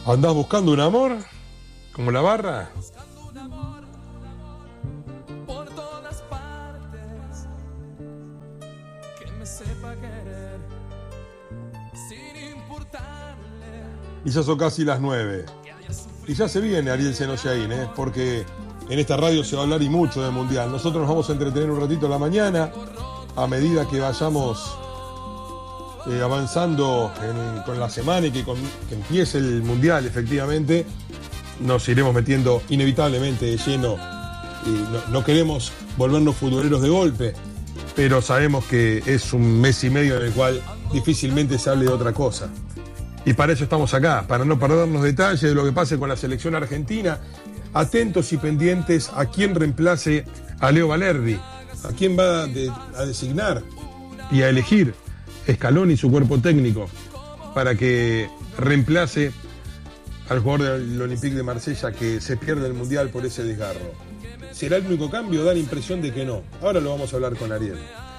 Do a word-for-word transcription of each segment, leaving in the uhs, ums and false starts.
¿Andás buscando un amor? ¿Como la barra? Por todas partes, que me sepa querer, sin importarle. Y ya son casi las nueve. Y ya se viene Ariel Senosiaín, ¿eh? Porque en esta radio se va a hablar y mucho del Mundial. Nosotros nos vamos a entretener un ratito en la mañana, a medida que vayamos eh, avanzando en, con la semana y que, con, que empiece el Mundial, efectivamente, nos iremos metiendo inevitablemente de lleno. Y no, no queremos volvernos futboleros de golpe, pero sabemos que es un mes y medio en el cual difícilmente se hable de otra cosa. Y para eso estamos acá, para no perdernos detalles de lo que pase con la selección argentina, atentos y pendientes a quién reemplace a Leo Valerdi, a quién va a, de, a designar y a elegir Scaloni y su cuerpo técnico para que reemplace al jugador del Olympique de Marsella que se pierde el Mundial por ese desgarro. ¿Será el único cambio? Da la impresión de que no. Ahora lo vamos a hablar con Ariel.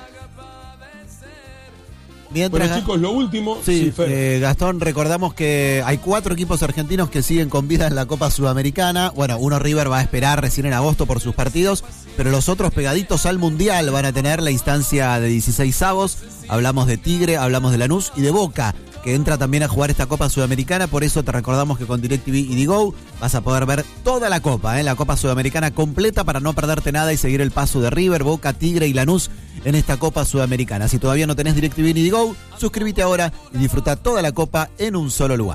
Mientras, bueno, chicos, lo último. Sí, sí eh, Gastón, recordamos que hay cuatro equipos argentinos que siguen con vida en la Copa Sudamericana. Bueno, uno River va a esperar recién en agosto por sus partidos, pero los otros pegaditos al Mundial van a tener la instancia de dieciseisavos. Hablamos de Tigre, hablamos de Lanús y de Boca, que entra también a jugar esta Copa Sudamericana. Por eso te recordamos que con DirecTV y Digo vas a poder ver toda la Copa, ¿eh? la Copa Sudamericana completa para no perderte nada y seguir el paso de River, Boca, Tigre y Lanús en esta Copa Sudamericana. Si todavía no tenés DirecTV ni Digo, suscríbete ahora y disfruta toda la Copa en un solo lugar.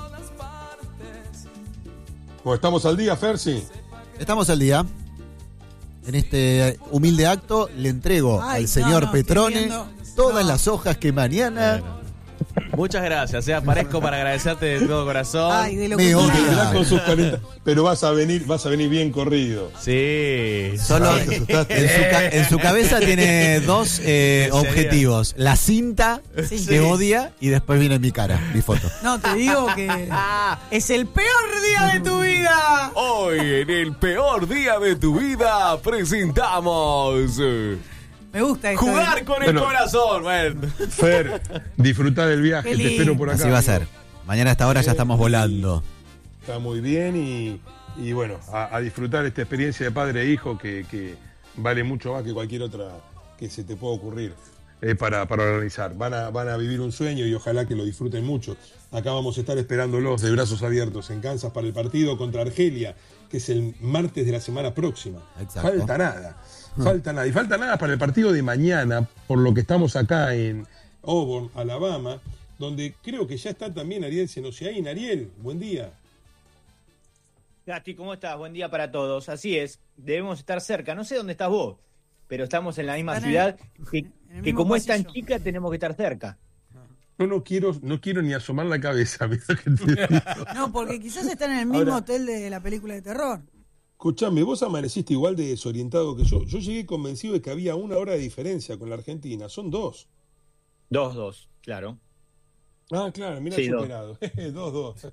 ¿Cómo estamos al día, Fersi? Estamos al día. En este humilde acto le entrego Ay, al señor no, no, Petrone todas no. las hojas que mañana... Bueno. Muchas gracias, eh. aparezco para agradecerte de todo corazón. Ay, de lo Me que odia. Con sus cuarenta, pero vas a venir, vas a venir bien corrido. Sí. Solo Ah, te asustaste. en, su ca- en su cabeza tiene dos eh, objetivos. La cinta Sí. que odia y después viene mi cara, mi foto. No, te digo que es el peor día de tu vida. Hoy, en el peor día de tu vida, presentamos eh, Me gusta esto. Jugar con el Bueno. corazón. Bueno. Fer, disfrutar del viaje, Qué te espero por acá. Así va a ser. Mañana a esta hora ya Eh, estamos volando. Está muy bien y, y bueno, a, a disfrutar esta experiencia de padre e hijo que, que vale mucho más que cualquier otra que se te pueda ocurrir eh, para, para organizar. Van a, van a vivir un sueño y ojalá que lo disfruten mucho. Acá vamos a estar esperándolos de brazos abiertos en Kansas para el partido contra Argelia, que es el martes de la semana próxima. Exacto. Falta nada, falta nada. Y falta nada para el partido de mañana, por lo que estamos acá en Auburn, Alabama, donde creo que ya está también Ariel Senosiaín. Ariel, buen día. Gasti, ¿cómo estás? Buen día para todos. Así es, debemos estar cerca. No sé dónde estás vos, pero estamos en la misma Están en- ciudad que, en el que mismo como es tan pasillo. chica tenemos que estar cerca. No, no quiero, no quiero ni asomar la cabeza. Mirá que te digo. No, porque quizás están en el mismo Ahora- hotel de la película de terror. Escuchame, vos amaneciste igual de desorientado que yo. Yo llegué convencido de que había una hora de diferencia con la Argentina. Son dos. Dos, dos, claro. Ah, claro, mira, Sí, dos. superado. dos, dos.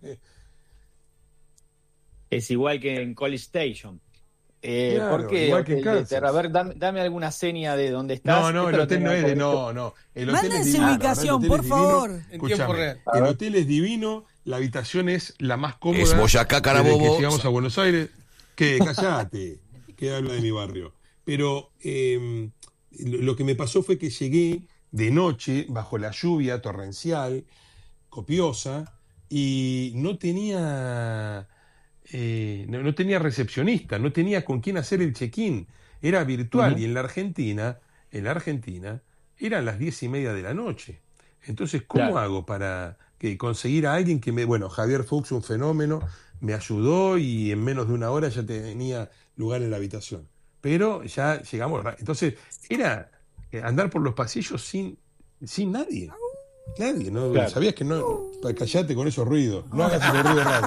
Es igual que en College Station. Eh, Claro, ¿Por qué? igual que en Hotel de Kansas. terror? A ver, dame, dame alguna seña de dónde estás. No, no, el Esto lo hotel no tengo es de. con- No, no. El hotel Mándense es divino. ubicación, el hotel por es divino. favor. En tiempo Escuchame, real. el hotel es divino, la habitación es la más cómoda. Es Boyacá, Carabobo. Desde que llegamos a Buenos Aires. Que callate, que habla de mi barrio. Pero eh, lo lo que me pasó fue que llegué de noche, bajo la lluvia torrencial, copiosa, y no tenía, eh, no, no tenía recepcionista, no tenía con quién hacer el check-in. Era virtual. Ujú. Y en la Argentina, en la Argentina, eran las diez y media de la noche. Entonces, ¿cómo Claro. hago para que conseguir a alguien que me... Bueno, Javier Fuchs, un fenómeno, me ayudó y en menos de una hora ya tenía lugar en la habitación. Pero ya llegamos... ra- Entonces, era eh, andar por los pasillos sin, sin nadie. Nadie, ¿no? Claro. Sabías que no... Callate con esos ruidos. No hagas esos ruidos raros.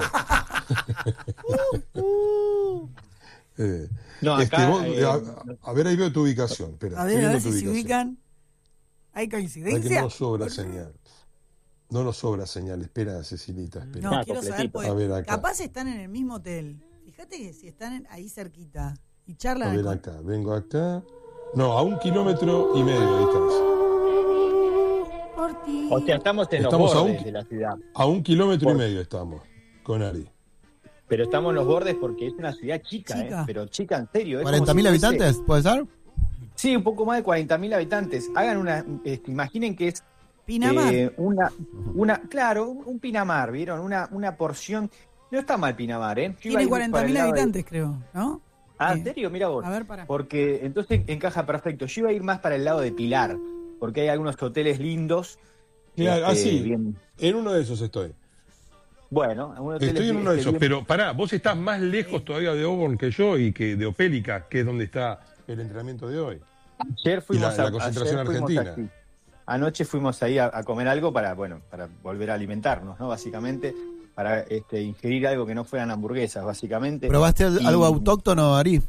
Eh, No, este, acá, vos, eh, a, a ver, ahí veo tu ubicación. Espera, A estoy ver, a viendo ver tu si se ubicación. ubican. ¿Hay Ay, que coincidencia? no nos sobra señal. No nos sobra señal. Espera, Cecilita, espera. No, Ah, quiero saber, completito. porque A ver acá. capaz están en el mismo hotel. Fíjate que si están en- ahí cerquita y A charlan. ver con- acá, vengo acá. No, a un kilómetro y medio de distancia. Por ti. O sea, estamos en Estamos los a bordes un- de la ciudad. A un kilómetro y Por- medio estamos. con Ari. Pero estamos en los bordes porque es una ciudad chica, Chica. ¿eh? Pero chica en serio. es como ¿cuarenta mil si fuese- habitantes? ¿Puede ser? Sí, un poco más de cuarenta mil habitantes. Hagan una, este, imaginen que es Pinamar. eh, una, una, claro, un, un Pinamar, ¿vieron? Una, una porción. No está mal Pinamar, ¿eh? Yo iba a Tiene ir cuarenta para el mil lado de- habitantes, creo, ¿no? Ah, ¿en Eh, serio? Mira vos. A ver, para. Porque entonces encaja perfecto. Yo iba a ir más para el lado de Pilar, porque hay algunos hoteles lindos. Claro, este, así. bien- En uno de esos estoy. bueno, algunos hoteles Estoy en bien- uno de este, esos, bien- pero pará, vos estás más lejos todavía de Auburn que yo y que de Opélica, que es donde está el entrenamiento de hoy. Ayer fuimos y la- a la concentración ayer fuimos argentina. aquí. Anoche fuimos ahí a, a comer algo para, bueno, para volver a alimentarnos, ¿no? Básicamente, para este, ingerir algo que no fueran hamburguesas, básicamente. ¿Probaste al- Y- algo autóctono, Ari?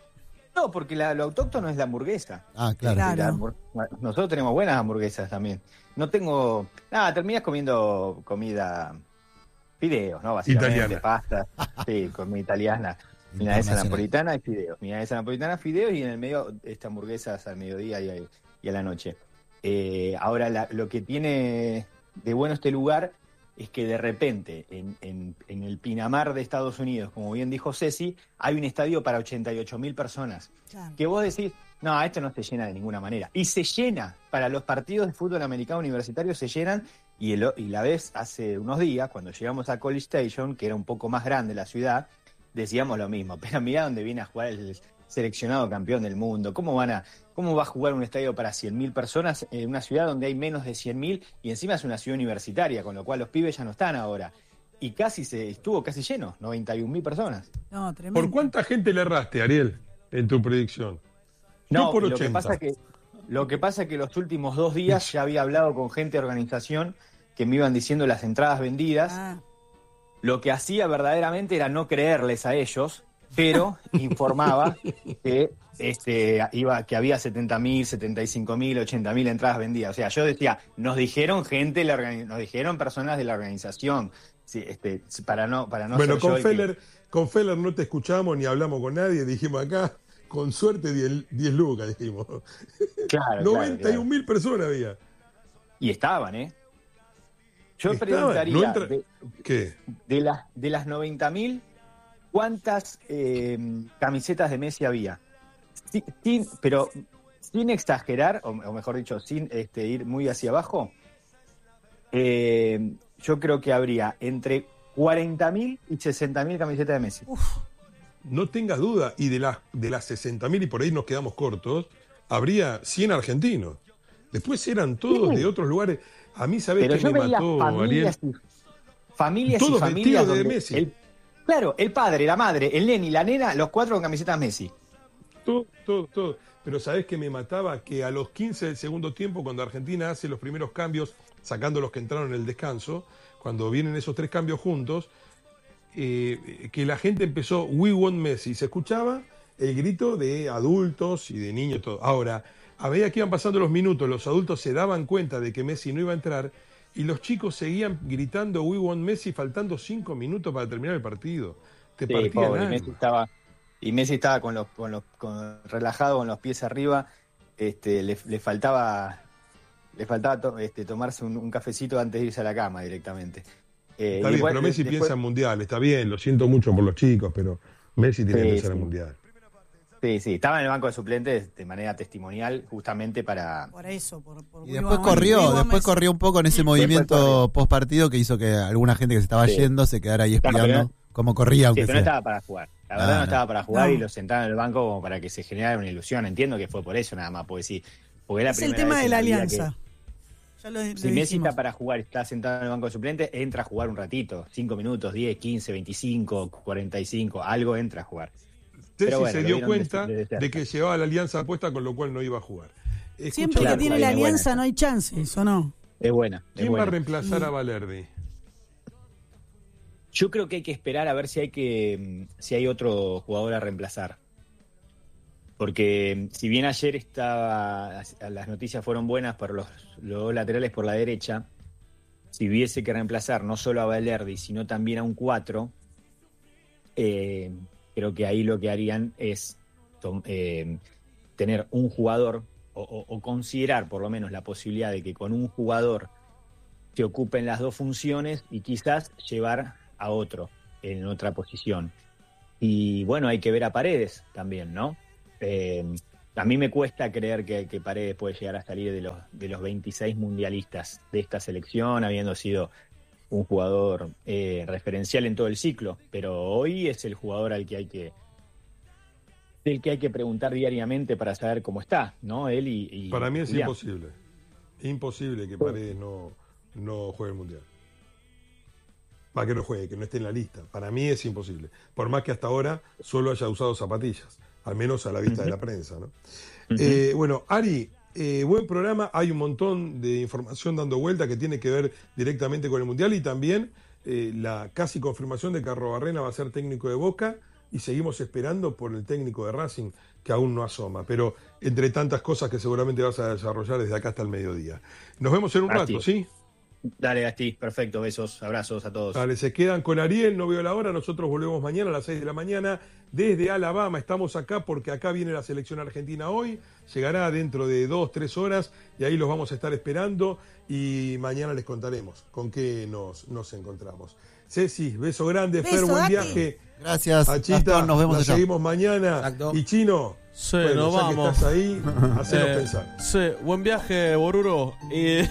No, porque la- lo autóctono es la hamburguesa. Ah, claro. Claro. La hambur- Nosotros tenemos buenas hamburguesas también. No tengo. Nada, terminas comiendo comida. Fideos, ¿no? Básicamente, Italiana. pasta. Sí, comida italiana. Milanesa Internacional. napolitana y fideos. Milanesa napolitana, fideos y en el medio este, hamburguesas al mediodía y, a- y a la noche. Eh, ahora, la- lo que tiene de bueno este lugar es que de repente en, en- en el Pinamar de Estados Unidos, como bien dijo Ceci, hay un estadio para ochenta y ocho mil personas. Claro. Que vos decís, no, esto no se llena de ninguna manera. Y se llena. Para los partidos de fútbol americano universitario se llenan. Y, el- y la vez, hace unos días, cuando llegamos a College Station, que era un poco más grande la ciudad, decíamos lo mismo. Pero mirá dónde viene a jugar el seleccionado campeón del mundo. ¿Cómo van a, cómo va a jugar un estadio para cien mil personas en una ciudad donde hay menos de cien mil y encima es una ciudad universitaria, con lo cual los pibes ya no están ahora? Y casi se estuvo casi lleno, noventa y un mil personas. No, tremendo. ¿Por cuánta gente le erraste, Ariel, en tu predicción? No, Yo por lo que ochenta. pasa que lo que pasa que los últimos dos días ya había hablado con gente de organización que me iban diciendo las entradas vendidas. Ah, Lo que hacía verdaderamente era no creerles a ellos, pero informaba que este iba que había setenta mil, setenta y cinco mil, ochenta mil entradas vendidas. O sea, yo decía, nos dijeron gente, de la organi- nos dijeron personas de la organización. Sí, este, para no para no bueno, ser yo con el que- Feller, con Feller no te escuchamos ni hablamos con nadie, dijimos acá, con suerte diez lucas, dijimos. Claro, noventa y un claro, mil personas había. claro. Y estaban, ¿eh? Yo Estaban, preguntaría no entra- de- ¿Qué? De las de las noventa mil, ¿cuántas eh, camisetas de Messi había? Sí, sin- pero sin exagerar, o, o mejor dicho, sin este, ir muy hacia abajo, eh, yo creo que habría entre cuarenta mil y sesenta mil camisetas de Messi. No tengas duda, y de las de las sesenta mil, y por ahí nos quedamos cortos, habría cien argentinos. Después eran todos Sí. de otros lugares. A mí, ¿sabés Pero qué yo me veía mató, familias Ariel? y, familias Todos y familias vestidos de donde Messi. el- claro, el padre, la madre, el nene y la nena, los cuatro con camisetas Messi. Todo, todo, todo. Pero ¿sabés qué me mataba? Que a los quince del segundo tiempo, cuando Argentina hace los primeros cambios, sacando los que entraron en el descanso, cuando vienen esos tres cambios juntos, eh, que la gente empezó, "We want Messi". Se escuchaba el grito de adultos y de niños, todo. Ahora, a medida que iban pasando los minutos, los adultos se daban cuenta de que Messi no iba a entrar y los chicos seguían gritando "We want Messi", faltando cinco minutos para terminar el partido. Te Sí, partía el pobre, alma. Messi estaba y Messi estaba con los con los con- relajado con los pies arriba, este le, le faltaba le faltaba to- este, tomarse un, un cafecito antes de irse a la cama directamente. Eh, Está bien, igual, pero Messi después- piensa en Mundial, está bien, lo siento mucho por los chicos, pero Messi tiene Sí, que pensar en sí. Mundial. Sí, sí, estaba en el banco de suplentes de manera testimonial justamente para por eso, por, por Y We después Want- corrió, We Want después Messi. corrió un poco en ese Después movimiento corrió. post partido que hizo que alguna gente que se estaba Sí. yendo se quedara ahí Claro, espiando pero- cómo corría, Sí, aunque pero no sea. estaba para jugar. La verdad Ah, no no. estaba para jugar No. y lo sentaron en el banco como para que se generara una ilusión. Entiendo que fue por eso nada más, porque sí, porque es la Es el primera tema vez de en la vida alianza. que- Ya lo, lo Si Messi dijimos. está para jugar y está sentado en el banco de suplentes, entra a jugar un ratito, cinco minutos, diez, quince, veinticinco, cuarenta y cinco, algo entra a jugar. Ceci Pero bueno, se lo dio vieron cuenta desde- desde de cerca. que llevaba la alianza puesta, con lo cual no iba a jugar. Escucha Siempre una que Claro, tiene cosa, la ahí es buena alianza esa. no hay chances, ¿o no? Es buena. es ¿quién va buena. a reemplazar a Valerdi? Yo creo que hay que esperar a ver si hay que mm, si hay otro jugador a reemplazar. Porque mm, si bien ayer estaba las noticias fueron buenas para los, los dos laterales por la derecha, si hubiese que reemplazar no solo a Valerdi, sino también a un cuatro, eh, creo que ahí lo que harían es tom- eh, tener un jugador o, o- o considerar por lo menos la posibilidad de que con un jugador se ocupen las dos funciones y quizás llevar a otro en otra posición. Y bueno, hay que ver a Paredes también, ¿no? Eh, a mí me cuesta creer que, que Paredes puede llegar a salir de los, de los veintiséis mundialistas de esta selección, habiendo sido un jugador eh, referencial en todo el ciclo, pero hoy es el jugador al que hay que del que hay que preguntar diariamente para saber cómo está, ¿no? Él y, y Para mí es Julián. imposible. Imposible que Paredes no, no juegue el Mundial. Para que no juegue, que no esté en la lista. Para mí es imposible. Por más que hasta ahora solo haya usado zapatillas, al menos a la vista uh-huh. de la prensa, ¿no? Uh-huh. Eh, bueno, Ari, eh, buen programa. Hay un montón de información dando vuelta que tiene que ver directamente con el Mundial y también eh, la casi confirmación de que Arrobarrena va a ser técnico de Boca. Y seguimos esperando por el técnico de Racing, que aún no asoma. Pero entre tantas cosas que seguramente vas a desarrollar desde acá hasta el mediodía. Nos vemos en un Gasti. rato, ¿sí? Dale, Gasti. Perfecto. Besos, abrazos a todos. Dale, se quedan con Ariel, no veo la hora. Nosotros volvemos mañana a las seis de la mañana desde Alabama. Estamos acá porque acá viene la selección argentina hoy. Llegará dentro de dos, tres horas y ahí los vamos a estar esperando. Y mañana les contaremos con qué nos, nos encontramos. Ceci, beso grande, Beso, Fer, buen Gasti. viaje. Gracias, Achita, Gastón, nos vemos la allá. seguimos mañana. Exacto. Y Chino, Sí, bueno, nos ya vamos. que estás ahí, hacenos Eh, pensar. Sí, buen viaje, Boruro. Y...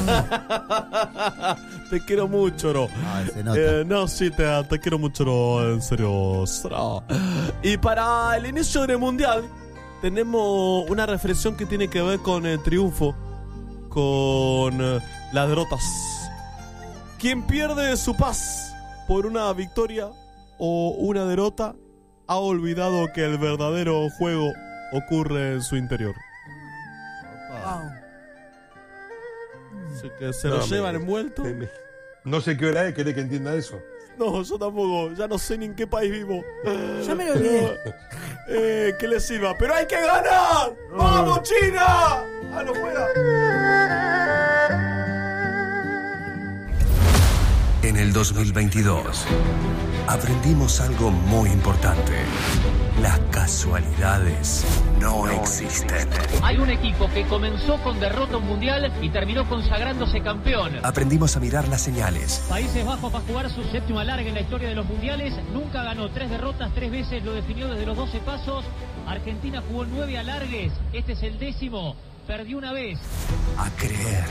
te quiero mucho, ¿no? Ah, se nota. Eh, no, sí, te, te quiero mucho, ¿no? En serio. No. Y para el inicio del Mundial, tenemos una reflexión que tiene que ver con el triunfo, con eh, las derrotas. Quien pierde su paz por una victoria o una derrota ha olvidado que el verdadero juego ocurre en su interior. Wow. Así que se No, lo me- llevan envuelto. me- me- No sé qué hora es, ¿querés que entienda eso? No, yo tampoco, ya no sé ni en qué país vivo. Ya me lo olvidé. Eh, que le sirva, pero hay que ganar. ¡Vamos, China! ¡A lo fuera! En el dos mil veintidós aprendimos algo muy importante. Las casualidades no existen. Hay un equipo que comenzó con derrota mundial y terminó consagrándose campeón. Aprendimos a mirar las señales. Países Bajos va a jugar su séptimo alargue en la historia de los mundiales. Nunca ganó tres derrotas, tres veces lo definió desde los doce pasos. Argentina jugó nueve alargues. Este es el décimo. Perdió una vez. A creer.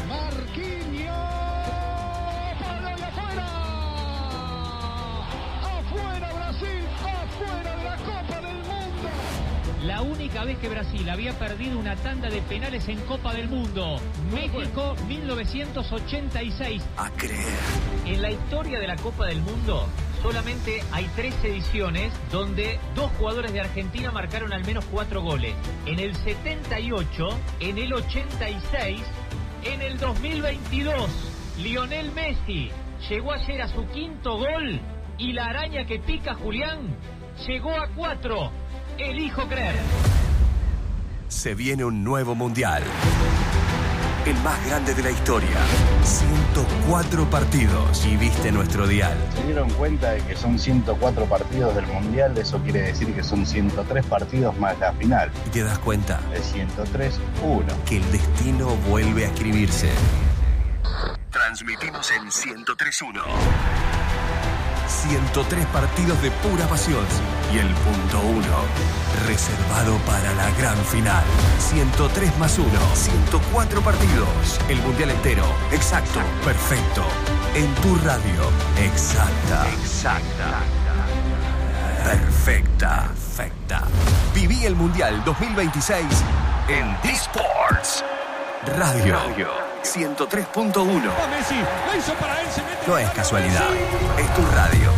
La única vez que Brasil había perdido una tanda de penales en Copa del Mundo. México, mil novecientos ochenta y seis. A creer. En la historia de la Copa del Mundo, solamente hay tres ediciones donde dos jugadores de Argentina marcaron al menos cuatro goles. En el setenta y ocho, en el ochenta y seis, en el dos mil veintidós. Lionel Messi llegó ayer a su quinto gol y la araña que pica Julián llegó a cuatro. Elijo creer. Se viene un nuevo mundial. El más grande de la historia. ciento cuatro partidos. Y viste nuestro dial. Se dieron cuenta de que son ciento cuatro partidos del Mundial, eso quiere decir que son ciento tres partidos más la final. Y te das cuenta De ciento tres, uno. que el destino vuelve a escribirse. Transmitimos en ciento tres uno. ciento tres partidos de pura pasión. Y el punto uno, reservado para la gran final. ciento tres más uno, ciento cuatro partidos. El mundial entero. Exacto. Perfecto. En tu radio. Exacta. Exacta. Perfecta. Perfecta. Viví el mundial dos mil veintiséis en D-Sports. Radio. ciento tres punto uno. No es casualidad. Es tu radio.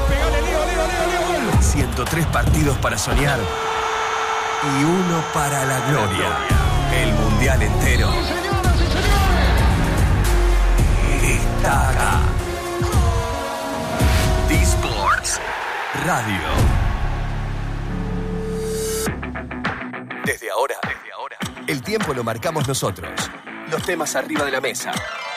ciento tres partidos para soñar y uno para la gloria. El mundial entero está acá. D-Sports Radio. Desde ahora, desde ahora, el tiempo lo marcamos nosotros. Los temas arriba de la mesa.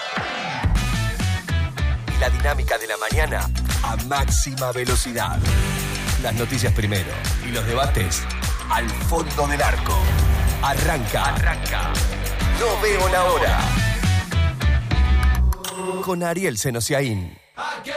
Y la dinámica de la mañana a máxima velocidad. Las noticias primero y los debates al fondo del arco. Arranca. Arranca. No veo la hora. Con Ariel Senosiaín.